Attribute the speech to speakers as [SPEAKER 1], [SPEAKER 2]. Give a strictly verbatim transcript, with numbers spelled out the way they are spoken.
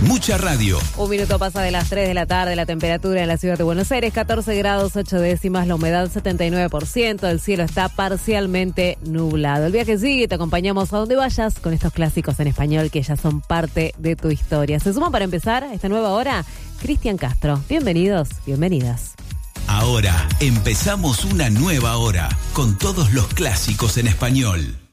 [SPEAKER 1] Mucha radio.
[SPEAKER 2] Un minuto pasa de las tres de la tarde, la temperatura en la ciudad de Buenos Aires, catorce grados, ocho décimas, la humedad setenta y nueve por ciento, el cielo está parcialmente nublado. El viaje sigue y te acompañamos a donde vayas con estos clásicos en español que ya son parte de tu historia. Se suma para empezar esta nueva hora Cristian Castro. Bienvenidos, bienvenidas.
[SPEAKER 1] Ahora empezamos una nueva hora con todos los clásicos en español.